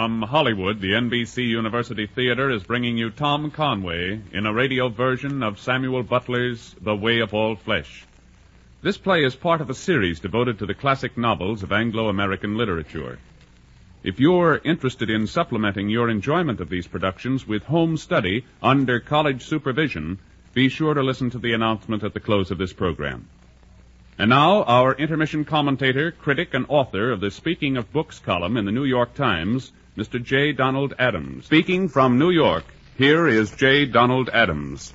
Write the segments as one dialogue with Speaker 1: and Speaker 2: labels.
Speaker 1: From Hollywood, the NBC University Theater is bringing you Tom Conway in a radio version of Samuel Butler's The Way of All Flesh. This play is part of a series devoted to the classic novels of Anglo-American literature. If you're interested in supplementing your enjoyment of these productions with home study under college supervision, be sure to listen to the announcement at the close of this program. And now, our intermission commentator, critic, and author of the Speaking of Books column in the New York Times, Mr. J. Donald Adams. Speaking from New York, here is J. Donald Adams.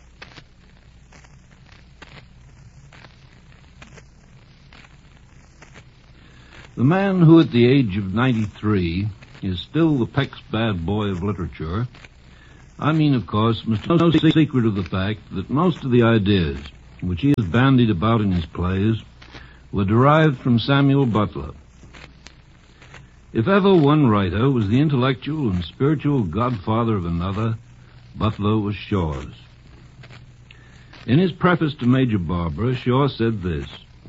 Speaker 2: The man who at the age of 93 is still the Peck's bad boy of literature, I mean, of course, must no secret of the fact that most of the ideas which he has bandied about in his plays were derived from Samuel Butler. If ever one writer was the intellectual and spiritual godfather of another, Butler was Shaw's. In his preface to Major Barbara, Shaw said this: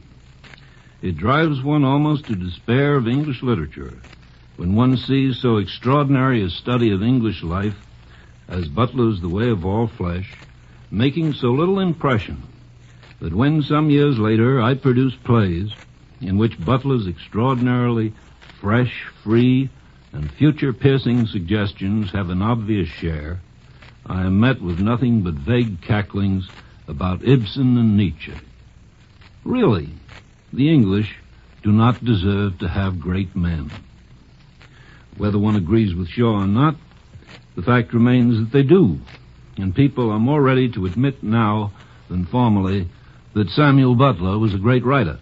Speaker 2: "It drives one almost to despair of English literature when one sees so extraordinary a study of English life as Butler's The Way of All Flesh, making so little impression that when some years later I produce plays in which Butler's extraordinarily fresh, free, and future-piercing suggestions have an obvious share, I am met with nothing but vague cacklings about Ibsen and Nietzsche. Really, the English do not deserve to have great men." Whether one agrees with Shaw or not, the fact remains that they do, and people are more ready to admit now than formerly that Samuel Butler was a great writer.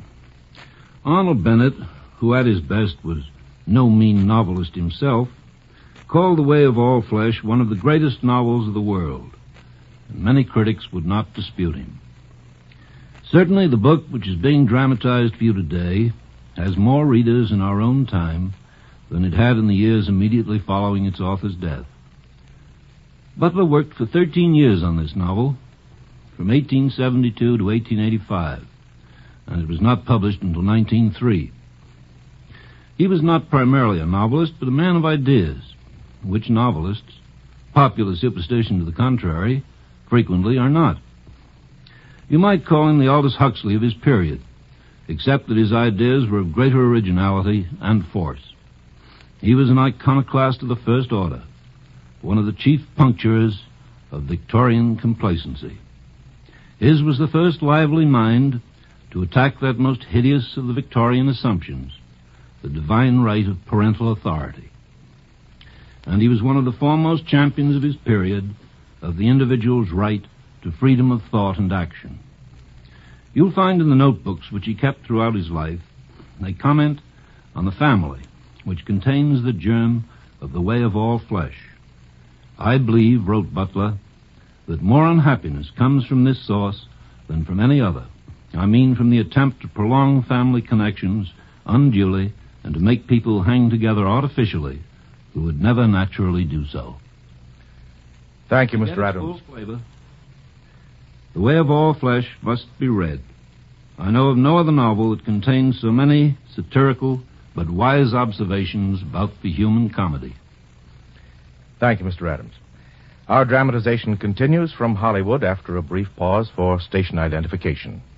Speaker 2: Arnold Bennett, who at his best was no mean novelist himself, called The Way of All Flesh one of the greatest novels of the world, and many critics would not dispute him. Certainly the book which is being dramatized for you today has more readers in our own time than it had in the years immediately following its author's death. Butler worked for 13 years on this novel, from 1872 to 1885, and it was not published until 1903. He was not primarily a novelist, but a man of ideas, which novelists, popular superstition to the contrary, frequently are not. You might call him the Aldous Huxley of his period, except that his ideas were of greater originality and force. He was an iconoclast of the first order, one of the chief puncturers of Victorian complacency. His was the first lively mind to attack that most hideous of the Victorian assumptions, the divine right of parental authority. And he was one of the foremost champions of his period of the individual's right to freedom of thought and action. You'll find in the notebooks which he kept throughout his life, they comment on the family, which contains the germ of the way of all flesh. "I believe," wrote Butler, "that more unhappiness comes from this source than from any other. I mean from the attempt to prolong family connections unduly and to make people hang together artificially who would never naturally do so."
Speaker 3: Thank you, Mr. Adams.
Speaker 2: The Way of All Flesh must be read. I know of no other novel that contains so many satirical but wise observations about the human comedy.
Speaker 3: Thank you, Mr. Adams. Our dramatization continues from Hollywood after a brief pause for station identification.